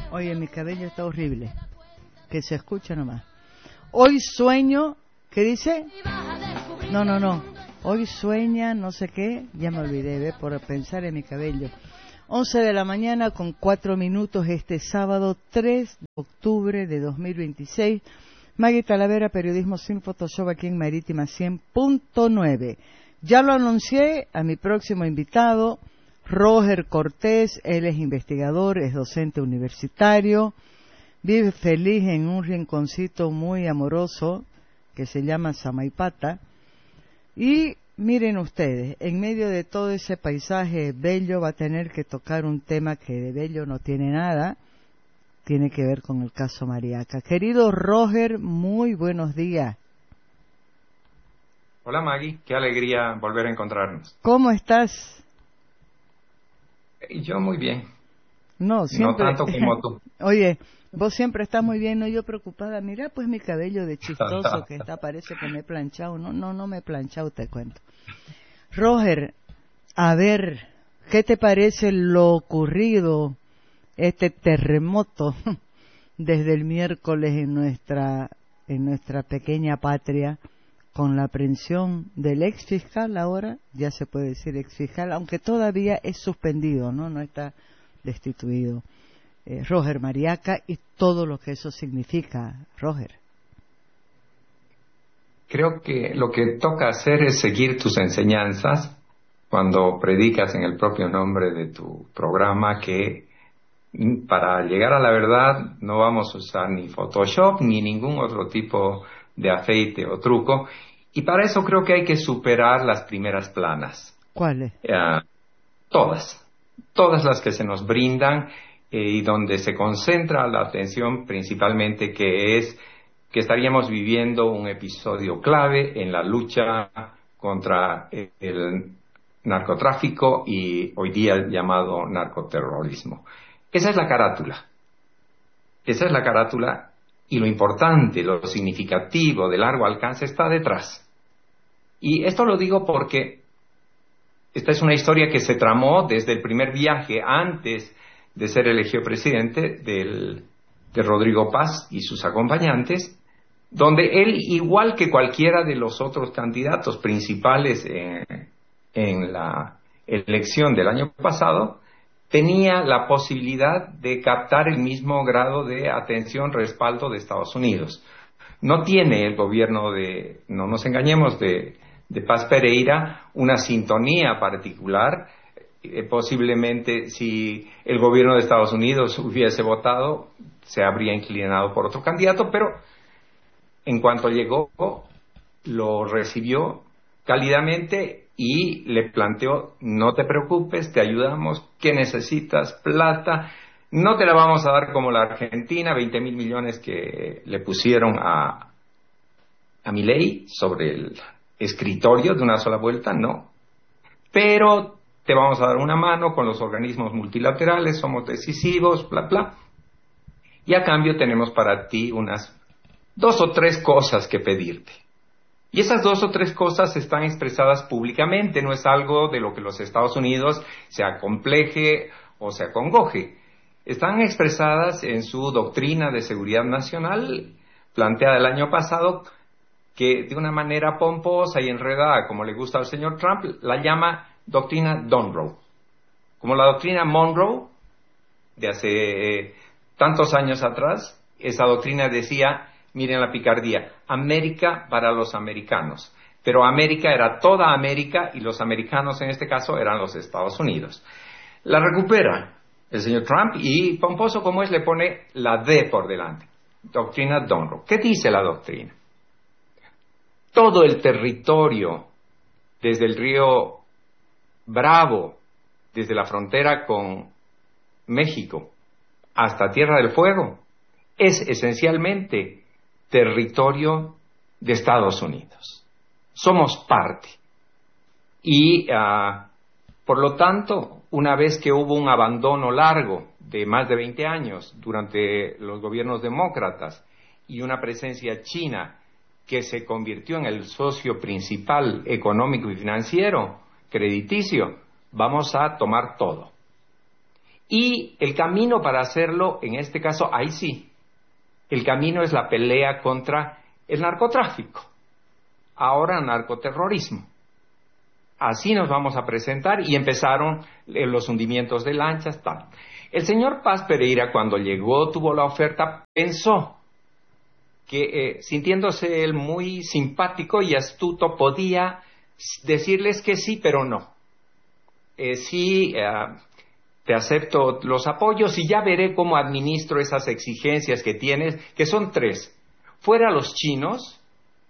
Oye, mi cabello está horrible. Que se escucha nomás. Hoy sueño... ¿Qué dice? No. Hoy sueña no sé qué. Ya me olvidé, ¿ves? Por pensar en mi cabello. 11 de la mañana con 4 minutos este sábado 3 de octubre de 2026. Maggie Talavera, periodismo sin Photoshop aquí en Marítima 100.9. Ya lo anuncié a mi próximo invitado, Roger Cortés. Él es investigador, es docente universitario, vive feliz en un rinconcito muy amoroso que se llama Samaipata. Y miren ustedes, en medio de todo ese paisaje bello va a tener que tocar un tema que de bello no tiene nada, tiene que ver con el caso Mariaca. Querido Roger, muy buenos días. Hola Maggie, qué alegría volver a encontrarnos. ¿Cómo estás? Yo muy bien. No, siempre. No tanto como tú. Oye, vos siempre estás muy bien, no yo preocupada. Mira pues mi cabello de chistoso que está, parece que me he planchado. No me he planchado, te cuento. Roger, a ver, ¿qué te parece lo ocurrido, este terremoto desde el miércoles en nuestra pequeña patria, con la aprehensión del ex fiscal, ahora ya se puede decir ex fiscal, aunque todavía es suspendido, no está destituido, Roger Mariaca, y todo lo que eso significa, Roger? Creo que lo que toca hacer es seguir tus enseñanzas cuando predicas en el propio nombre de tu programa, que para llegar a la verdad no vamos a usar ni Photoshop ni ningún otro tipo de afeite o truco, y para eso creo que hay que superar las primeras planas. ¿Cuáles? Todas las que se nos brindan, y donde se concentra la atención principalmente, que es que estaríamos viviendo un episodio clave en la lucha contra el narcotráfico y hoy día llamado narcoterrorismo. Esa es la carátula. Y lo importante, lo significativo, de largo alcance está detrás. Y esto lo digo porque esta es una historia que se tramó desde el primer viaje, antes de ser elegido presidente, de Rodrigo Paz y sus acompañantes, donde él, igual que cualquiera de los otros candidatos principales en la elección del año pasado, tenía la posibilidad de captar el mismo grado de atención, respaldo de Estados Unidos. No tiene el gobierno no nos engañemos, de Paz Pereira una sintonía particular. Posiblemente si el gobierno de Estados Unidos hubiese votado, se habría inclinado por otro candidato, pero en cuanto llegó, lo recibió cálidamente y le planteó: no te preocupes, te ayudamos, ¿qué necesitas? Plata, no te la vamos a dar como la Argentina, 20,000 millones que le pusieron a Milei sobre el escritorio de una sola vuelta, no. Pero te vamos a dar una mano con los organismos multilaterales, somos decisivos, bla, bla. Y a cambio tenemos para ti unas 2 o 3 cosas que pedirte. Y esas 2 o 3 cosas están expresadas públicamente, no es algo de lo que los Estados Unidos se acompleje o se acongoje. Están expresadas en su doctrina de seguridad nacional, planteada el año pasado, que de una manera pomposa y enredada, como le gusta al señor Trump, la llama doctrina Monroe. Como la doctrina Monroe de hace tantos años atrás, esa doctrina decía, miren la picardía, América para los americanos. Pero América era toda América y los americanos en este caso eran los Estados Unidos. La recupera el señor Trump y, pomposo como es, le pone la D por delante. Doctrina Monroe. ¿Qué dice la doctrina? Todo el territorio, desde el río Bravo, desde la frontera con México hasta Tierra del Fuego, es esencialmente territorio de Estados Unidos. Somos parte. Y, por lo tanto, una vez que hubo un abandono largo de más de 20 años durante los gobiernos demócratas y una presencia china que se convirtió en el socio principal económico y financiero, crediticio, vamos a tomar todo. Y el camino para hacerlo, en este caso, ahí sí, el camino es la pelea contra el narcotráfico, ahora narcoterrorismo. Así nos vamos a presentar y empezaron los hundimientos de lanchas, tal. El señor Paz Pereira, cuando llegó, tuvo la oferta, pensó que, sintiéndose él muy simpático y astuto, podía decirles que sí, pero no. Sí, te acepto los apoyos y ya veré cómo administro esas exigencias que tienes, que son 3. Fuera los chinos,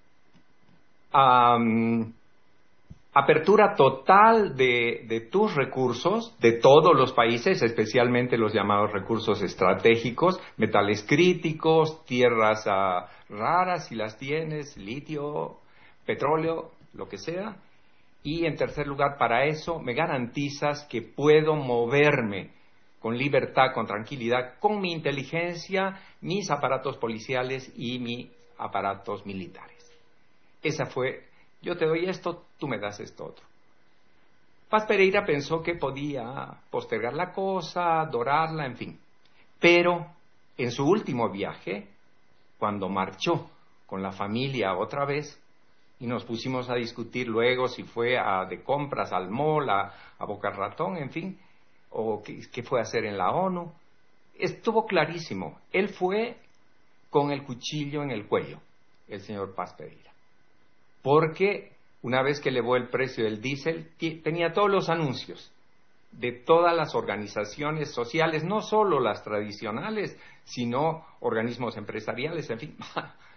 apertura total de tus recursos, de todos los países, especialmente los llamados recursos estratégicos, metales críticos, tierras raras si las tienes, litio, petróleo, lo que sea. Y en tercer lugar, para eso me garantizas que puedo moverme con libertad, con tranquilidad, con mi inteligencia, mis aparatos policiales y mis aparatos militares. Esa fue, yo te doy esto, tú me das esto otro. Paz Pereira pensó que podía postergar la cosa, dorarla, en fin. Pero en su último viaje, cuando marchó con la familia otra vez, y nos pusimos a discutir luego si fue de compras al mall, a Boca Ratón, en fin, o qué fue a hacer en la ONU. Estuvo clarísimo. Él fue con el cuchillo en el cuello, el señor Paz Pereira. Porque una vez que elevó el precio del diésel, tenía todos los anuncios de todas las organizaciones sociales, no solo las tradicionales, sino organismos empresariales, en fin.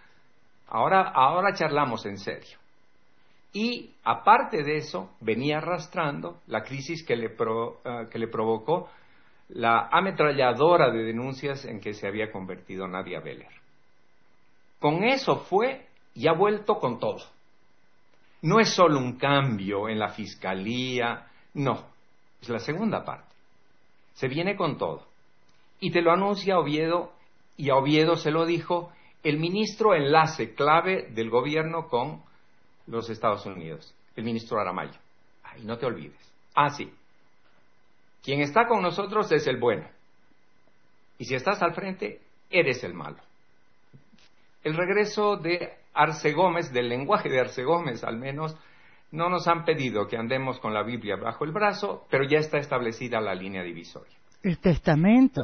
Ahora charlamos en serio. Y aparte de eso, venía arrastrando la crisis que le provocó la ametralladora de denuncias en que se había convertido Nadia Beller. Con eso fue y ha vuelto con todo. No es solo un cambio en la fiscalía, no, es la segunda parte. Se viene con todo. Y te lo anuncia Oviedo, y a Oviedo se lo dijo el ministro enlace clave del gobierno con los Estados Unidos, el ministro Aramayo. Ay, no te olvides. Sí. Quien está con nosotros es el bueno. Y si estás al frente, eres el malo. El regreso de Arce Gómez, del lenguaje de Arce Gómez al menos, no nos han pedido que andemos con la Biblia bajo el brazo, pero ya está establecida la línea divisoria. El testamento.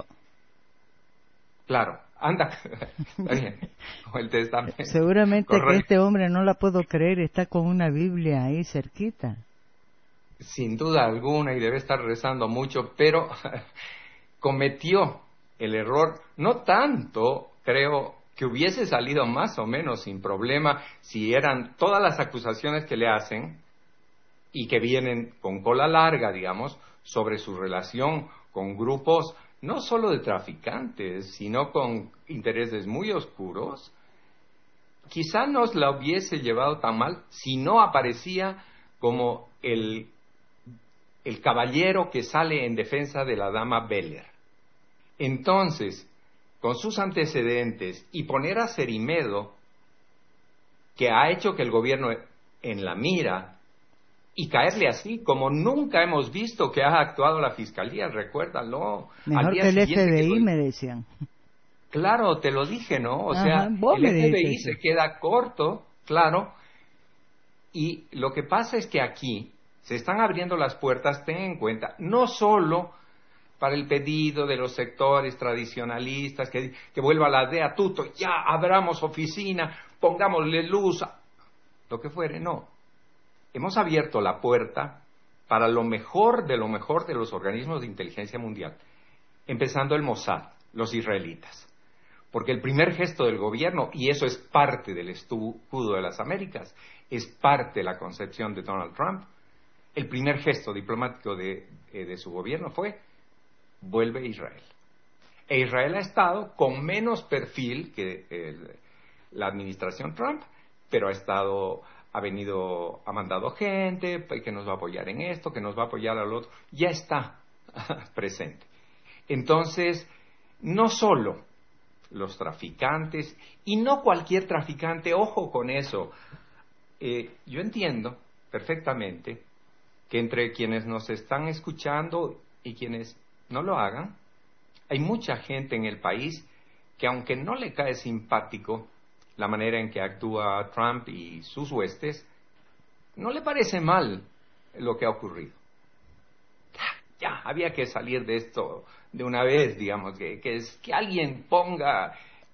Claro, anda, está bien, o el testamento. Seguramente Correcto. que este hombre, no la puedo creer, está con una Biblia ahí cerquita. Sin duda alguna, y debe estar rezando mucho, pero cometió el error, no tanto, creo, que hubiese salido más o menos sin problema si eran todas las acusaciones que le hacen y que vienen con cola larga, digamos, sobre su relación con grupos no solo de traficantes, sino con intereses muy oscuros. Quizá no la hubiese llevado tan mal si no aparecía como el caballero que sale en defensa de la dama Beller. Entonces, con sus antecedentes y poner a Cerimedo, que ha hecho que el gobierno en la mira, y caerle así, como nunca hemos visto que ha actuado la Fiscalía, recuérdalo. Mejor que el FBI, me decían. Claro, te lo dije, ¿no? O sea, el FBI se queda corto, claro, y lo que pasa es que aquí se están abriendo las puertas, ten en cuenta, no solo para el pedido de los sectores tradicionalistas, que vuelva la DEA, tuto, ya abramos oficina, pongámosle luz, lo que fuere, no. Hemos abierto la puerta para lo mejor de los organismos de inteligencia mundial, empezando el Mossad, los israelitas. Porque el primer gesto del gobierno, y eso es parte del escudo de las Américas, es parte de la concepción de Donald Trump, el primer gesto diplomático de su gobierno fue: vuelve a Israel. E Israel ha estado con menos perfil que la administración Trump, pero ha mandado gente que nos va a apoyar en esto, que nos va a apoyar al otro, ya está presente. Entonces, no solo los traficantes, y no cualquier traficante, ojo con eso. Yo entiendo perfectamente que entre quienes nos están escuchando y quienes no lo hagan. Hay mucha gente en el país que, aunque no le cae simpático la manera en que actúa Trump y sus huestes, no le parece mal lo que ha ocurrido. Ya, había que salir de esto de una vez, digamos, que alguien ponga...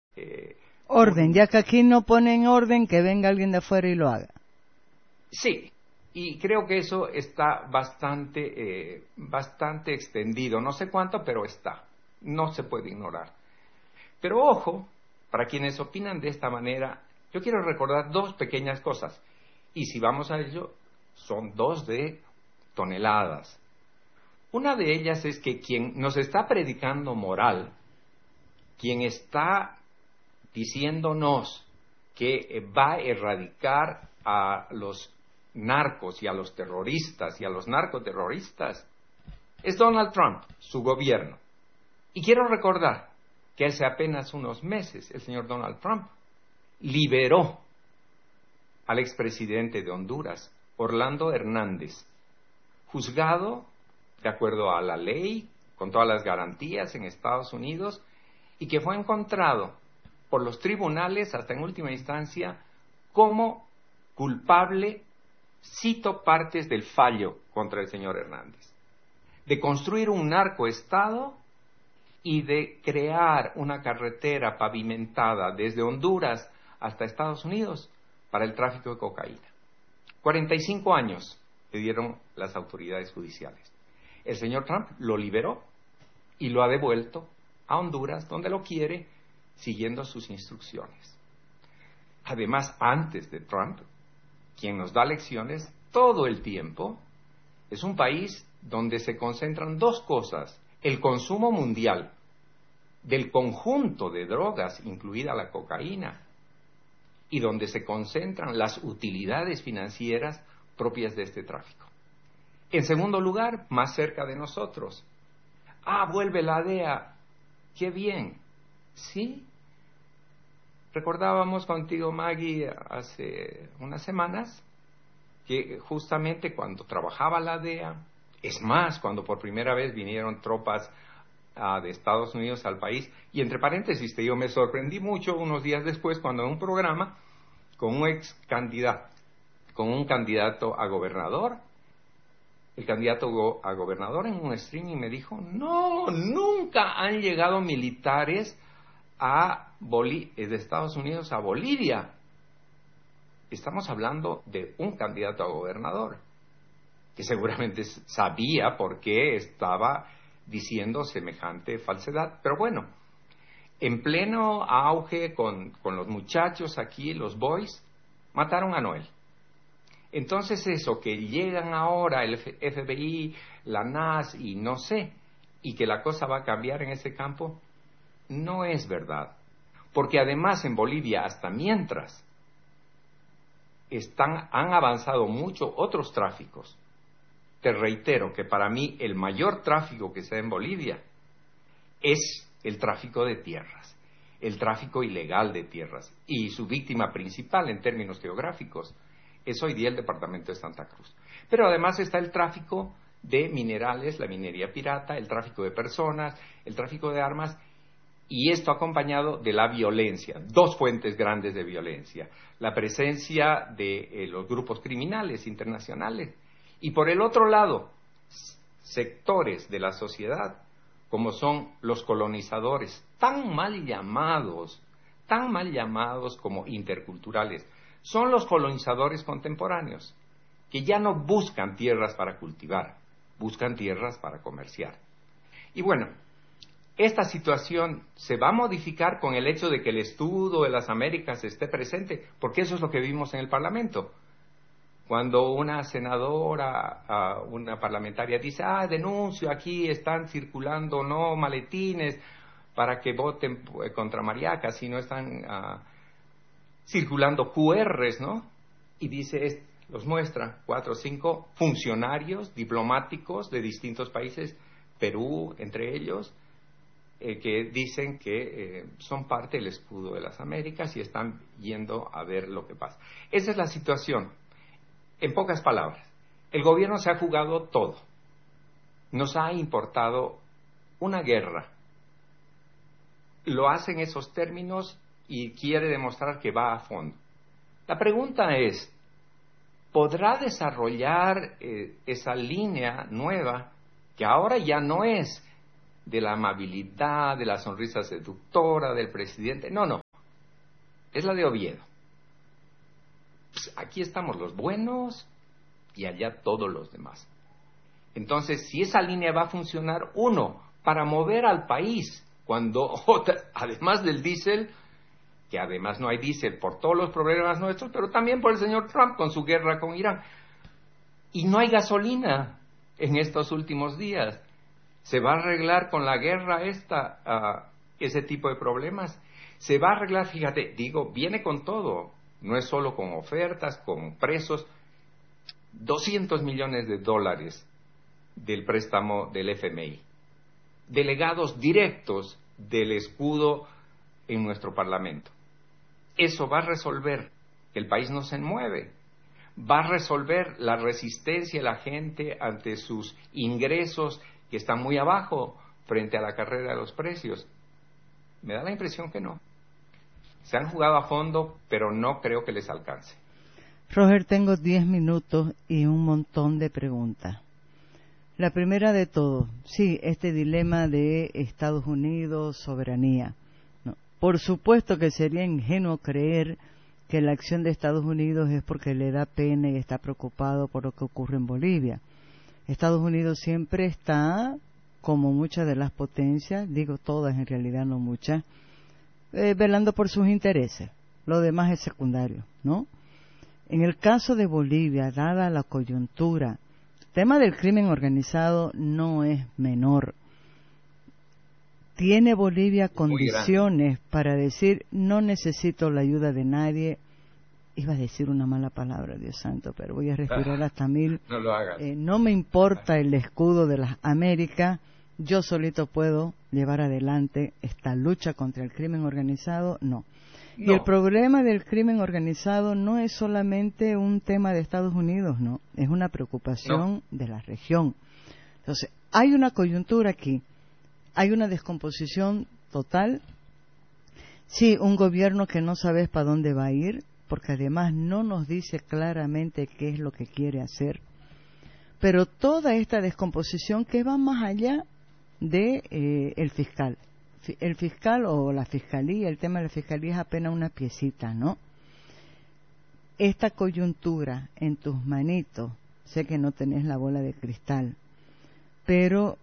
orden, ya que aquí no ponen orden, que venga alguien de afuera y lo haga. Sí, y creo que eso está bastante extendido, no sé cuánto, pero está, no se puede ignorar. Pero ojo, para quienes opinan de esta manera, yo quiero recordar dos pequeñas cosas, y si vamos a ello, son dos de toneladas. Una de ellas es que quien nos está predicando moral, quien está diciéndonos que va a erradicar a los narcos y a los terroristas y a los narcoterroristas, es Donald Trump, su gobierno. Y quiero recordar que hace apenas unos meses el señor Donald Trump liberó al expresidente de Honduras, Orlando Hernández, juzgado de acuerdo a la ley, con todas las garantías en Estados Unidos, y que fue encontrado por los tribunales, hasta en última instancia, como culpable, cito partes del fallo contra el señor Hernández, de construir un narcoestado y de crear una carretera pavimentada desde Honduras hasta Estados Unidos para el tráfico de cocaína. 45 años le dieron las autoridades judiciales. El señor Trump lo liberó y lo ha devuelto a Honduras, donde lo quiere, siguiendo sus instrucciones. Además, antes de Trump, quien nos da lecciones todo el tiempo, es un país donde se concentran dos cosas: el consumo mundial del conjunto de drogas, incluida la cocaína, y donde se concentran las utilidades financieras propias de este tráfico. En segundo lugar, más cerca de nosotros. Vuelve la DEA. ¡Qué bien! ¿Sí? Recordábamos contigo, Maggie, hace unas semanas, que justamente cuando trabajaba la DEA, es más, cuando por primera vez vinieron tropas de Estados Unidos al país, y entre paréntesis, yo me sorprendí mucho unos días después cuando en un programa con un candidato a gobernador, el candidato a gobernador en un streaming me dijo: no, nunca han llegado militares de Estados Unidos a Bolivia. Estamos hablando de un candidato a gobernador, que seguramente sabía por qué estaba diciendo semejante falsedad. Pero bueno, en pleno auge con los muchachos aquí, los boys, mataron a Noel. Entonces eso, que llegan ahora el FBI, la NAS y no sé, y que la cosa va a cambiar en ese campo, no es verdad. Porque además en Bolivia, hasta mientras, han avanzado mucho otros tráficos. Te reitero que para mí el mayor tráfico que se da en Bolivia es el tráfico de tierras, el tráfico ilegal de tierras, y su víctima principal en términos geográficos es hoy día el departamento de Santa Cruz. Pero además está el tráfico de minerales, la minería pirata, el tráfico de personas, el tráfico de armas, y esto acompañado de la violencia, dos fuentes grandes de violencia: la presencia de los grupos criminales internacionales, y por el otro lado, sectores de la sociedad como son los colonizadores, tan mal llamados como interculturales. Son los colonizadores contemporáneos, que ya no buscan tierras para cultivar, buscan tierras para comerciar. Y bueno, esta situación se va a modificar con el hecho de que el estudio de las Américas esté presente, porque eso es lo que vimos en el Parlamento. Cuando una senadora, una parlamentaria dice: denuncio, aquí están circulando maletines para que voten contra Mariaca, si no están circulando QRs, ¿no? Y dice, los muestra 4 o 5 funcionarios diplomáticos de distintos países, Perú entre ellos, que dicen que son parte del escudo de las Américas y están yendo a ver lo que pasa. Esa es la situación. En pocas palabras, el gobierno se ha jugado todo. Nos ha importado una guerra. Lo hace en esos términos y quiere demostrar que va a fondo. La pregunta es, ¿podrá desarrollar esa línea nueva que ahora ya no es de la amabilidad, de la sonrisa seductora del presidente? No, es la de Oviedo. Pues aquí estamos los buenos y allá todos los demás. Entonces, si esa línea va a funcionar, para mover al país, cuando además del diésel, que además no hay diésel por todos los problemas nuestros, pero también por el señor Trump con su guerra con Irán. Y no hay gasolina en estos últimos días. ¿Se va a arreglar con la guerra ese tipo de problemas? Se va a arreglar, fíjate, viene con todo. No es solo con ofertas, con presos. $200 millones del préstamo del FMI. Delegados directos del escudo en nuestro Parlamento. Eso va a resolver que el país no se mueve. Va a resolver la resistencia de la gente ante sus ingresos que están muy abajo frente a la carrera de los precios. Me da la impresión que no. Se han jugado a fondo, pero no creo que les alcance. Roger, tengo 10 minutos y un montón de preguntas. La primera de todo, sí, este dilema de Estados Unidos, soberanía. No, por supuesto que sería ingenuo creer que la acción de Estados Unidos es porque le da pena y está preocupado por lo que ocurre en Bolivia. Estados Unidos siempre está, como muchas de las potencias, digo todas en realidad, no muchas, velando por sus intereses. Lo demás es secundario, ¿no? En el caso de Bolivia, dada la coyuntura, el tema del crimen organizado no es menor. ¿Tiene Bolivia condiciones para decir, no necesito la ayuda de nadie? Iba a decir una mala palabra, Dios santo, pero voy a respirar hasta 1000. No lo hagas. No me importa el escudo de las Américas, yo solito puedo llevar adelante esta lucha contra el crimen organizado, no. Y el problema del crimen organizado no es solamente un tema de Estados Unidos, no, es una preocupación de la región. Entonces, hay una coyuntura aquí, hay una descomposición total. Sí, un gobierno que no sabes para dónde va a ir, porque además no nos dice claramente qué es lo que quiere hacer. Pero toda esta descomposición que va más allá de el fiscal. El fiscal o la fiscalía, el tema de la fiscalía es apenas una piecita, ¿no? Esta coyuntura en tus manitos, sé que no tenés la bola de cristal, pero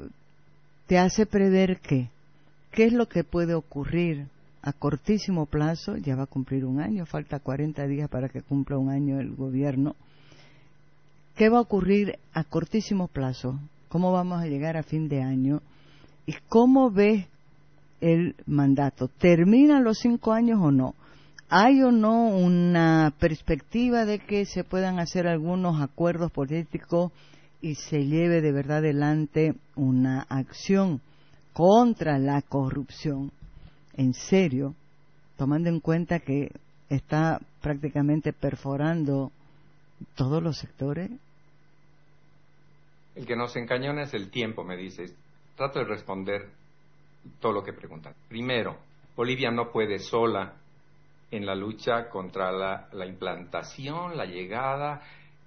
te hace prever qué es lo que puede ocurrir a cortísimo plazo. Ya va a cumplir un año, falta 40 días para que cumpla un año el gobierno. ¿Qué va a ocurrir a cortísimo plazo? ¿Cómo vamos a llegar a fin de año? ¿Y cómo ves el mandato? ¿Terminan los 5 años o no? ¿Hay o no una perspectiva de que se puedan hacer algunos acuerdos políticos y se lleve de verdad adelante una acción contra la corrupción? En serio, tomando en cuenta que está prácticamente perforando todos los sectores. El que nos encañona es el tiempo, me dices. Trato de responder todo lo que preguntan. Primero, Bolivia no puede sola en la lucha contra la implantación, la llegada,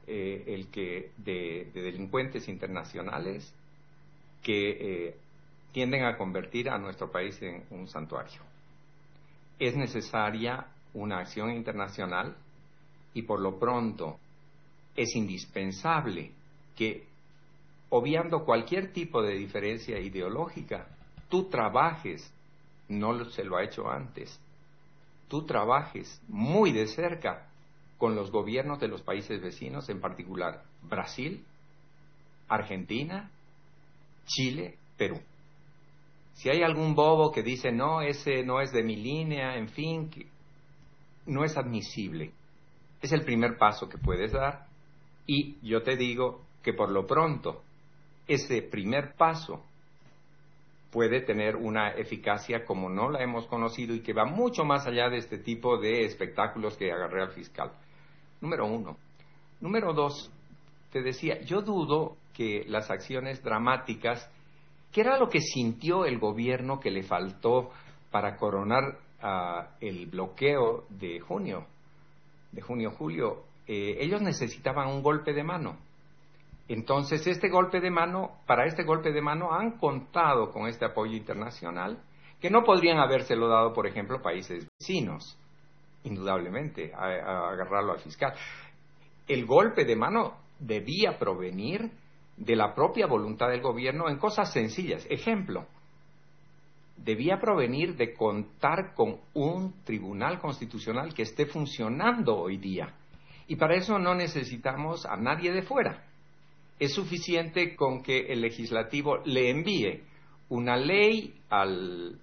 de delincuentes internacionales que tienden a convertir a nuestro país en un santuario. Es necesaria una acción internacional y por lo pronto es indispensable que, obviando cualquier tipo de diferencia ideológica, tú trabajes, no se lo ha hecho antes, tú trabajes muy de cerca con los gobiernos de los países vecinos, en particular Brasil, Argentina, Chile, Perú. Si hay algún bobo que dice, no, ese no es de mi línea, en fin, que no es admisible. Es el primer paso que puedes dar y yo te digo que por lo pronto ese primer paso puede tener una eficacia como no la hemos conocido y que va mucho más allá de este tipo de espectáculos que agarré al fiscal. Número 1. Número 2, te decía, yo dudo que las acciones dramáticas ¿Qué era lo que sintió el gobierno que le faltó para coronar el bloqueo de junio, julio? Ellos necesitaban un golpe de mano. Entonces, para este golpe de mano han contado con este apoyo internacional, que no podrían habérselo dado, por ejemplo, países vecinos, indudablemente, a agarrarlo al fiscal. El golpe de mano debía provenir de la propia voluntad del gobierno en cosas sencillas. Ejemplo, debía provenir de contar con un tribunal constitucional que esté funcionando hoy día. Y para eso no necesitamos a nadie de fuera. Es suficiente con que el legislativo le envíe una ley al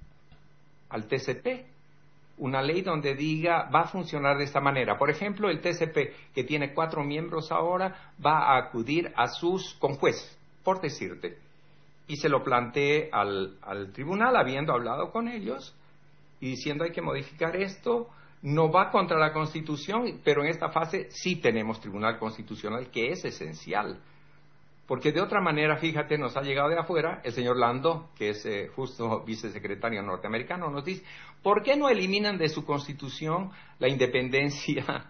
TCP, una ley donde diga va a funcionar de esta manera. Por ejemplo, el TCP, que tiene 4 miembros ahora, va a acudir con jueces, por decirte. Y se lo planteé al tribunal, habiendo hablado con ellos, y diciendo hay que modificar esto. No va contra la Constitución, pero en esta fase sí tenemos Tribunal Constitucional, que es esencial. Porque de otra manera, fíjate, nos ha llegado de afuera, el señor Lando, que es justo vicesecretario norteamericano, nos dice, ¿por qué no eliminan de su Constitución la independencia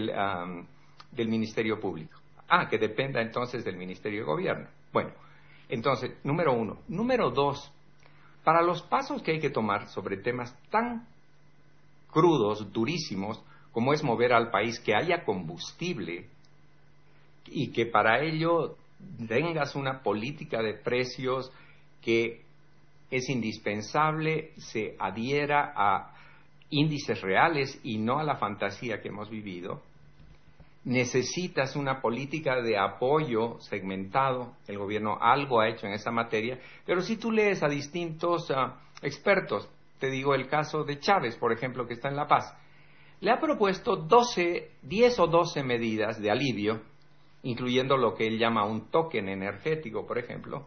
del Ministerio Público? Que dependa entonces del Ministerio de Gobierno. Bueno, entonces, número 1. Número 2, para los pasos que hay que tomar sobre temas tan crudos, durísimos, como es mover al país que haya combustible y que para ello tengas una política de precios que es indispensable, se adhiera a índices reales y no a la fantasía que hemos vivido. Necesitas una política de apoyo segmentado. El gobierno algo ha hecho en esa materia, pero si tú lees a distintos expertos, te digo el caso de Chávez, por ejemplo, que está en La Paz, le ha propuesto 10 o 12 medidas de alivio, incluyendo lo que él llama un token energético, por ejemplo,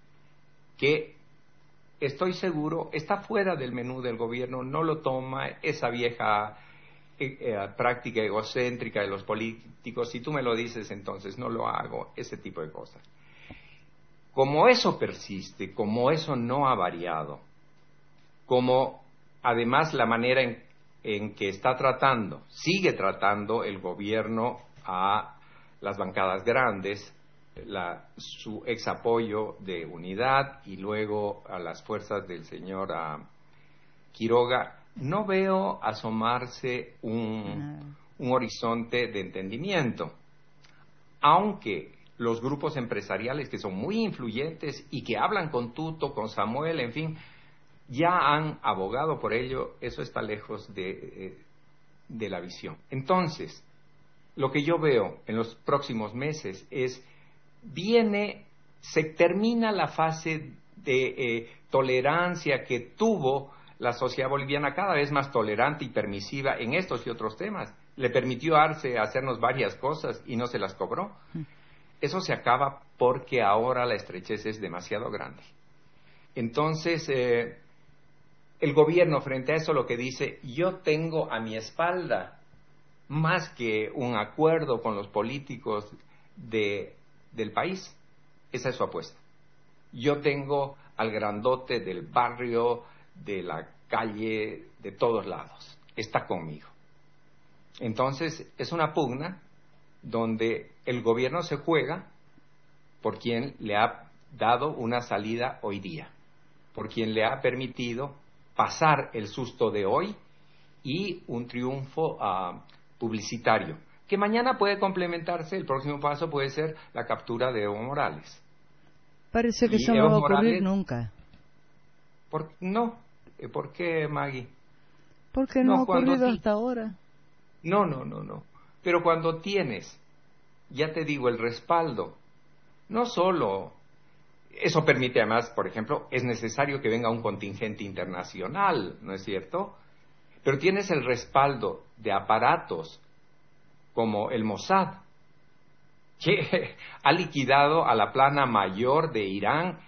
que estoy seguro está fuera del menú del gobierno, no lo toma esa vieja práctica egocéntrica de los políticos. Si tú me lo dices, entonces no lo hago, ese tipo de cosas. Como eso persiste, como eso no ha variado, como además la manera en que sigue tratando el gobierno a las bancadas grandes, su ex apoyo de unidad y luego a las fuerzas del señor Quiroga, no veo asomarse un horizonte de entendimiento, aunque los grupos empresariales que son muy influyentes y que hablan con Tuto, con Samuel, en fin, ya han abogado por ello. Eso está lejos de la visión. Entonces, lo que yo veo en los próximos meses es, se termina la fase de tolerancia que tuvo la sociedad boliviana, cada vez más tolerante y permisiva en estos y otros temas. Le permitió Arce hacernos varias cosas y no se las cobró. Eso se acaba porque ahora la estrechez es demasiado grande. Entonces, el gobierno frente a eso lo que dice, yo tengo a mi espalda más que un acuerdo con los políticos del país. Esa es su apuesta. Yo tengo al grandote del barrio, de la calle, de todos lados. Está conmigo. Entonces, es una pugna donde el gobierno se juega por quien le ha dado una salida hoy día, por quien le ha permitido pasar el susto de hoy y un triunfo publicitario, que mañana puede complementarse. El próximo paso puede ser la captura de Evo Morales. Parece que eso no va a ocurrir nunca. ¿Por qué, Maggie? Porque no ha ocurrido hasta ahora. No. Pero cuando tienes, ya te digo, el respaldo, no solo, eso permite además, por ejemplo, es necesario que venga un contingente internacional, ¿no es cierto? Pero tienes el respaldo de aparatos como el Mossad, que ha liquidado a la plana mayor de Irán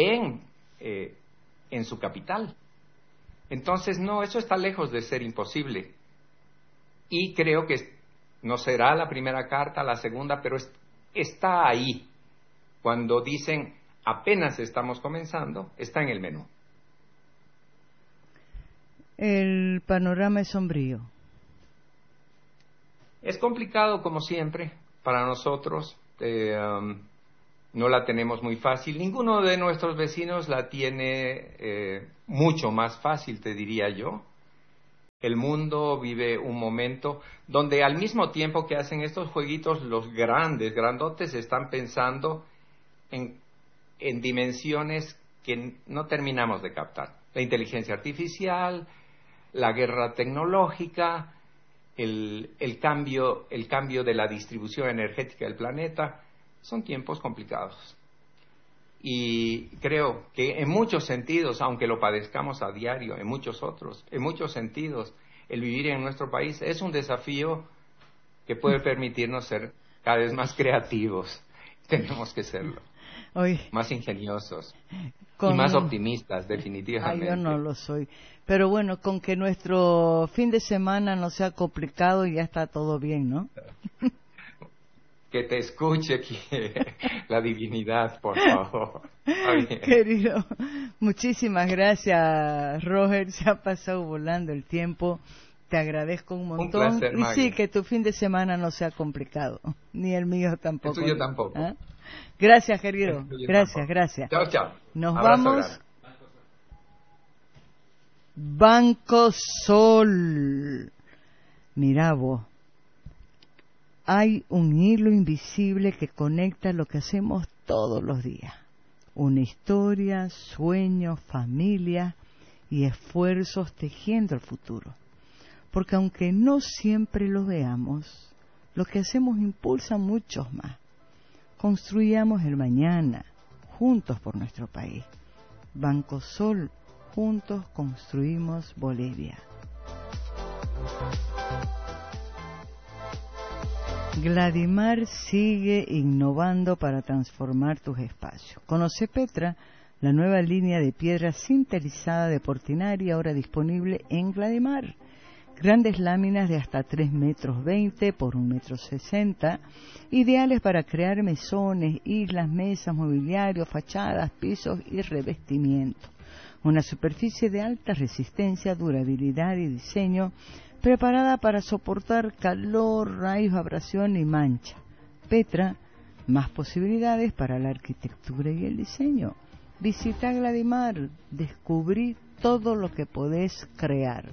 en su capital. Entonces, no, eso está lejos de ser imposible. Y creo que no será la primera carta, la segunda, pero está ahí. Cuando dicen, apenas estamos comenzando, está en el menú. El panorama es sombrío. Es complicado como siempre para nosotros. No la tenemos muy fácil. Ninguno de nuestros vecinos la tiene mucho más fácil, te diría yo. El mundo vive un momento donde al mismo tiempo que hacen estos jueguitos, los grandotes, están pensando en dimensiones que no terminamos de captar. La inteligencia artificial, la guerra tecnológica, el cambio de la distribución energética del planeta. Son tiempos complicados. Y creo que en muchos sentidos, aunque lo padezcamos a diario, en muchos sentidos, el vivir en nuestro país es un desafío que puede permitirnos ser cada vez más creativos. Tenemos que serlo. Más ingeniosos y más optimistas, definitivamente. Yo no lo soy. Pero bueno, con que nuestro fin de semana no sea complicado, ya está todo bien, ¿no? Que te escuche la divinidad, por favor. Querido, muchísimas gracias, Roger. Se ha pasado volando el tiempo. Te agradezco un montón. Un placer, Maggie. Y sí, que tu fin de semana no sea complicado. Ni el mío tampoco. El tuyo tampoco. ¿Ah? Gracias, querido. Gracias. Chao, chao. Nos Abrazo vamos. Grande. Banco Sol. Mirá vos. Hay un hilo invisible que conecta lo que hacemos todos los días. Una historia, sueños, familia y esfuerzos tejiendo el futuro. Porque aunque no siempre lo veamos, lo que hacemos impulsa a muchos más. Construyamos el mañana, juntos por nuestro país. Banco Sol, juntos construimos Bolivia. Gladimar sigue innovando para transformar tus espacios. Conoce Petra, la nueva línea de piedra sinterizada de Portinari, ahora disponible en Gladimar. Grandes láminas de hasta 3,20 metros por 1,60 metros, ideales para crear mesones, islas, mesas, mobiliario, fachadas, pisos y revestimiento. Una superficie de alta resistencia, durabilidad y diseño, preparada para soportar calor, rayos, abrasión y mancha. Petra, más posibilidades para la arquitectura y el diseño. Visita Gladimar, descubrí todo lo que podés crear.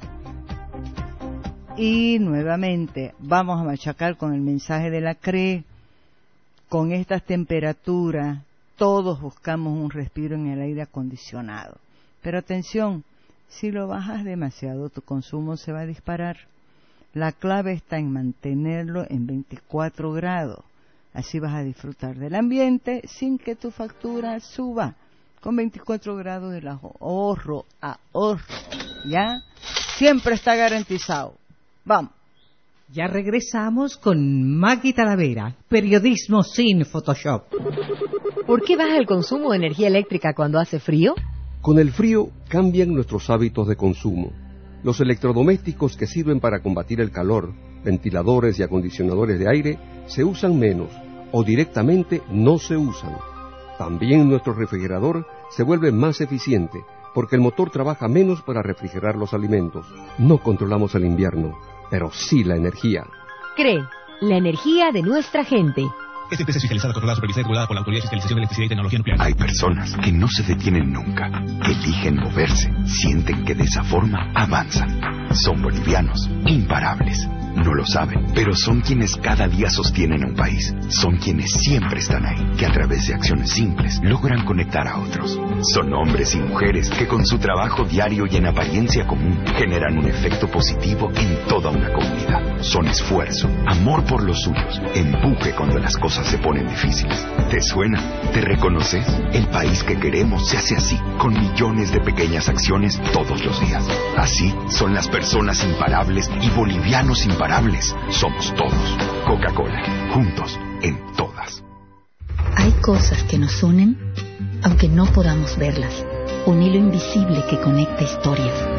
Y nuevamente vamos a machacar con el mensaje de la CRE. Con estas temperaturas todos buscamos un respiro en el aire acondicionado. Pero atención, si lo bajas demasiado tu consumo se va a disparar. La clave está en mantenerlo en 24 grados. Así vas a disfrutar del ambiente sin que tu factura suba. Con 24 grados de ahorro, ¿ya? Siempre está garantizado. Vamos. Ya regresamos con Maggie Talavera, periodismo sin Photoshop. ¿Por qué baja el consumo de energía eléctrica cuando hace frío? Con el frío cambian nuestros hábitos de consumo. Los electrodomésticos que sirven para combatir el calor, ventiladores y acondicionadores de aire, se usan menos o directamente no se usan. También nuestro refrigerador se vuelve más eficiente porque el motor trabaja menos para refrigerar los alimentos. No controlamos el invierno, pero sí la energía. CRE, la energía de nuestra gente. Esta empresa es fiscalizada, controlada, supervisada y regulada por la Autoridad de Fiscalización de Electricidad y Tecnología Nuclear. Hay personas que no se detienen nunca, eligen moverse, sienten que de esa forma avanzan. Son bolivianos, imparables. No lo saben, pero son quienes cada día sostienen a un país. Son quienes siempre están ahí, que a través de acciones simples logran conectar a otros. Son hombres y mujeres que con su trabajo diario y en apariencia común generan un efecto positivo en toda una comunidad. Son esfuerzo, amor por los suyos, empuje cuando las cosas se ponen difíciles. ¿Te suena? ¿Te reconoces? El país que queremos se hace así, con millones de pequeñas acciones todos los días. Así son las personas imparables y bolivianos imparables. Somos todos. Coca-Cola, juntos en todas. Hay cosas que nos unen, aunque no podamos verlas. Un hilo invisible que conecta historias.